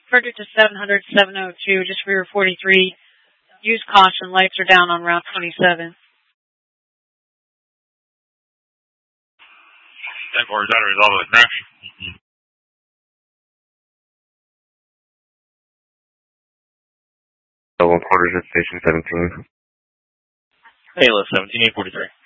Frederick to 700, 702, just rear 43. Use caution, lights are down on Route 27. 10-4, is that a result of the crash? Double quarters at station 17. Halo 17, 843.